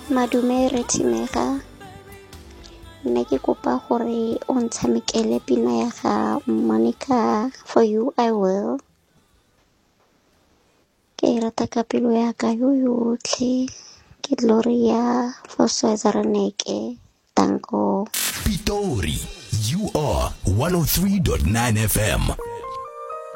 Madume re Thimega, nne ke kopa gore o ntshamekele pina ya ga Monica, For You I Will. Ke e rata ka pelo ya ka yotlhe. Ke Gloria Fosweza Reneke, Tanko. Pitori, you are 103.9 FM.